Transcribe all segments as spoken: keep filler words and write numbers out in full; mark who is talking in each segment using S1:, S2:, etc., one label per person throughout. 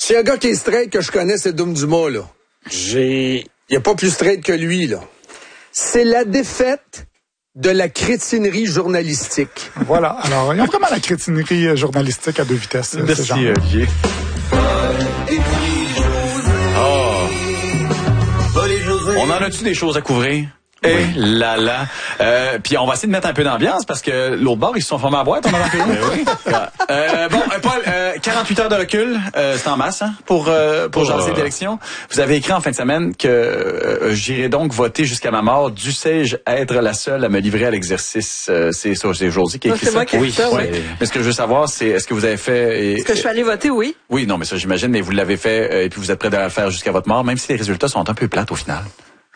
S1: S'il y a un gars qui est straight que je connais, c'est Dom Dumas, là. J'ai... Il n'y a pas plus straight que lui, là. C'est la défaite de la crétinerie journalistique.
S2: Voilà. Alors, il y a vraiment la crétinerie journalistique à deux vitesses.
S3: Merci, Olivier. Oh. On en a-tu des choses à couvrir? Et oui. là là. Euh, puis on va essayer de mettre un peu d'ambiance parce que l'autre bord, ils se sont formés à boîte, on a manqué. oui. euh, bon, euh, Paul, euh, quarante-huit heures de recul, euh, c'est en masse hein, pour euh, pour jaser d'élection. Vous avez écrit en fin de semaine que euh, j'irai donc voter jusqu'à ma mort. Dussé-je être la seule à me livrer à l'exercice? Euh, c'est ça, c'est Josie qui a écrit
S4: ça.
S3: ça.
S4: Moi qui ai
S3: oui.
S4: ça, oui.
S3: Ouais. Mais ce que je veux savoir, c'est est-ce que vous avez fait... Et,
S4: est-ce que je suis allée voter, oui?
S3: Oui, non, mais ça j'imagine, mais vous l'avez fait euh, et puis vous êtes prêt à le faire jusqu'à votre mort, même si les résultats sont un peu plates au final.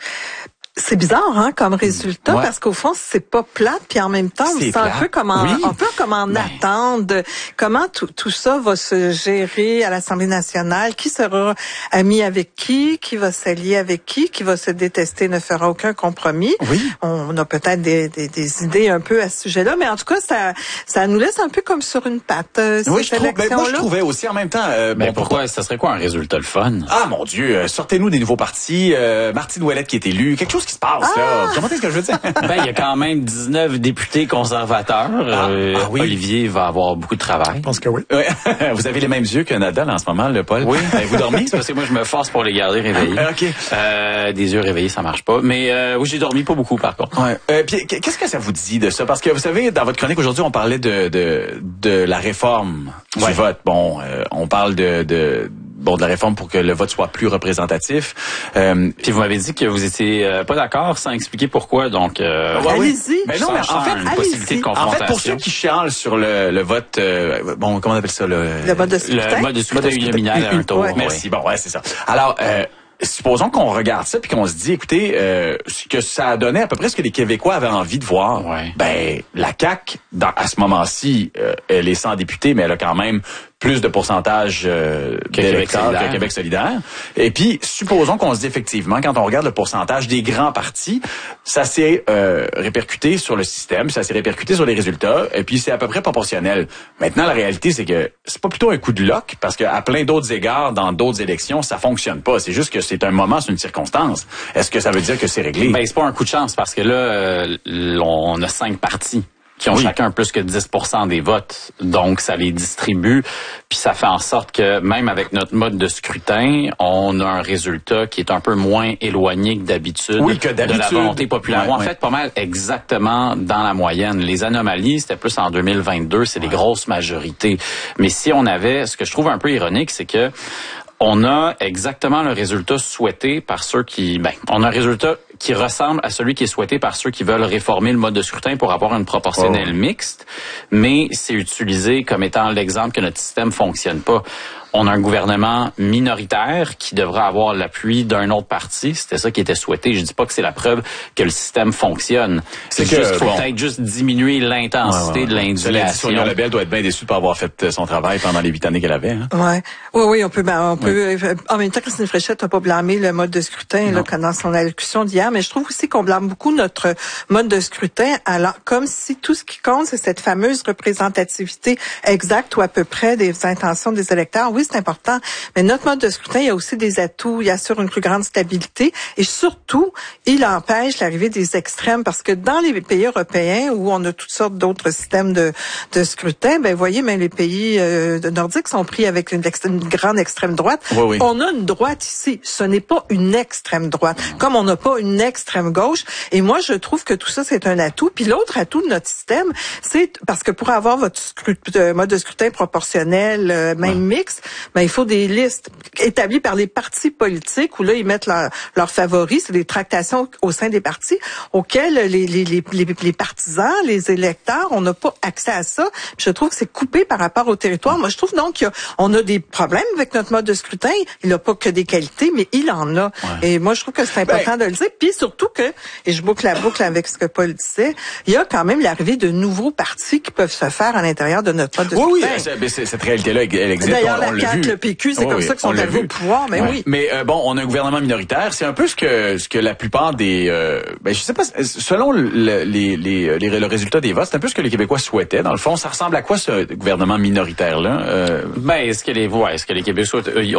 S4: C'est bizarre, hein, comme résultat, ouais. Parce qu'au fond, c'est pas plate, puis en même temps, c'est un peu comme en, oui. un peu comme en ben. attente de comment tout, tout ça va se gérer à l'Assemblée nationale, qui sera ami avec qui, qui va s'allier avec qui, qui va se détester, ne fera aucun compromis.
S3: Oui.
S4: On a peut-être des, des, des idées un peu à ce sujet-là, mais en tout cas, ça, ça nous laisse un peu comme sur une patte. Euh,
S3: oui, je trouve, ben, moi, je trouvais aussi en même temps. Euh,
S5: ben,
S3: bon,
S5: pourquoi, pourquoi ça serait quoi un résultat le fun?
S3: Ah mon Dieu, euh, sortez-nous des nouveaux partis. Euh, Martine Ouellette qui est élue, quelque chose qui se passe ah! là. Comment est-ce que je veux dire?
S5: Ben, il y a quand même dix-neuf députés conservateurs. Ah, euh, ah, oui. Olivier va avoir beaucoup de travail.
S2: Je pense que oui.
S3: Ouais. Vous avez les mêmes yeux que Nadal en ce moment, le Paul.
S5: Oui.
S3: Vous dormez?
S5: C'est parce que moi, je me force pour les garder réveillés.
S3: OK.
S5: Euh, des yeux réveillés, ça marche pas. Mais euh, oui, j'ai dormi pas beaucoup, par contre.
S3: Ouais. Euh, puis, qu'est-ce que ça vous dit de ça? Parce que, vous savez, dans votre chronique aujourd'hui, on parlait de de, de la réforme du ouais. vote. Bon, euh, on parle de... de bon de la réforme pour que le vote soit plus représentatif.
S5: Euh, Puis vous m'avez dit que vous étiez euh, pas d'accord sans expliquer pourquoi. Donc euh,
S4: ouais, allez-y.
S3: Ben non, mais en fait,
S5: une possibilité de confrontation.
S3: En fait, pour ceux qui chialent sur le, le vote, euh, bon, comment on appelle ça le,
S4: le mode de scrutin.
S5: Le mode de scrutin uninominal à un tour.
S4: Ouais.
S3: Merci.
S5: Oui.
S3: Bon, ouais, c'est ça. Alors. Euh, Supposons qu'on regarde ça puis qu'on se dit, écoutez, euh, ce que ça a donné à peu près ce que les Québécois avaient envie de voir.
S5: Ouais.
S3: Ben, la C A Q, dans, à ce moment-ci, euh, elle est sans députés, mais elle a quand même plus de pourcentage euh, d'électeurs que Québec solidaire. Et puis, supposons qu'on se dit effectivement, quand on regarde le pourcentage des grands partis, ça s'est euh, répercuté sur le système, ça s'est répercuté sur les résultats, et puis c'est à peu près proportionnel. Maintenant, la réalité, c'est que c'est pas plutôt un coup de loc, parce qu'à plein d'autres égards, dans d'autres élections, ça fonctionne pas. C'est juste que c'est un moment, c'est une circonstance. Est-ce que ça veut dire que c'est réglé?
S5: Ben, c'est pas un coup de chance, parce que là, euh, on a cinq partis qui ont oui. chacun plus que dix pour cent des votes. Donc, ça les distribue. Puis ça fait en sorte que même avec notre mode de scrutin, on a un résultat qui est un peu moins éloigné que d'habitude,
S3: oui, que d'habitude.
S5: de la volonté populaire.
S3: Ouais,
S5: en
S3: ouais.
S5: fait, pas mal exactement dans la moyenne. Les anomalies, c'était plus en deux mille vingt-deux, c'est ouais. les grosses majorités. Mais si on avait, ce que je trouve un peu ironique, c'est que on a exactement le résultat souhaité par ceux qui... Ben, on a un résultat qui ressemble à celui qui est souhaité par ceux qui veulent réformer le mode de scrutin pour avoir une proportionnelle oh. mixte, mais c'est utilisé comme étant l'exemple que notre système fonctionne pas. On a un gouvernement minoritaire qui devrait avoir l'appui d'un autre parti. C'était ça qui était souhaité. Je dis pas que c'est la preuve que le système fonctionne. C'est juste qu'il faut bon. peut-être juste diminuer l'intensité ouais, ouais. de l'indignation.
S3: Sonia Lebel doit être bien déçue de pas avoir fait son travail pendant les huit années qu'elle avait. Hein?
S4: Ouais. Oui, oui, on peut, ben, on peut. Oui. En même temps, Christine Fréchette n'a pas blâmé le mode de scrutin là, dans son allocution d'hier, mais je trouve aussi qu'on blâme beaucoup notre mode de scrutin, alors comme si tout ce qui compte, c'est cette fameuse représentativité exacte ou à peu près des intentions des électeurs. Oui, c'est important, mais notre mode de scrutin, il y a aussi des atouts. Il assure une plus grande stabilité et surtout, il empêche l'arrivée des extrêmes parce que dans les pays européens où on a toutes sortes d'autres systèmes de, de scrutin, ben voyez, même les pays euh, nordiques sont pris avec une, une grande extrême droite.
S3: Oui, oui.
S4: On a une droite ici. Ce n'est pas une extrême droite, comme on n'a pas une extrême gauche. Et moi, je trouve que tout ça, c'est un atout. Puis l'autre atout de notre système, c'est parce que pour avoir votre scrutin, mode de scrutin proportionnel, euh, même ouais. mix, ben il faut des listes établies par les partis politiques où là ils mettent leurs leur favoris, c'est des tractations au sein des partis auxquelles les les les les, les partisans, les électeurs, on n'a pas accès à ça. Puis je trouve que c'est coupé par rapport au territoire. Moi, je trouve donc qu'on a des problèmes avec notre mode de scrutin. Il n'a pas que des qualités, mais il en a. Ouais. Et moi, je trouve que c'est important ben, de le dire. Puis surtout que, et je boucle la boucle avec ce que Paul disait, il y a quand même l'arrivée de nouveaux partis qui peuvent se faire à l'intérieur de notre mode de
S3: oui,
S4: scrutin.
S3: Oui, oui, c'est, cette réalité-là, elle existe.
S4: D'ailleurs,
S3: on,
S4: la
S3: on
S4: C A Q, le P Q, c'est oh, comme oui, ça qu'ils sont arrivés au pouvoir, mais ouais. oui.
S3: Mais euh, bon, on a un gouvernement minoritaire. C'est un peu ce que ce que la plupart des, euh, ben je sais pas, selon le, les, les, les le résultat des votes, c'est un peu ce que les Québécois souhaitaient. Dans le fond, ça ressemble à quoi ce gouvernement minoritaire-là? Euh...
S5: Ben, est-ce que les, ouais, est-ce que les Québécois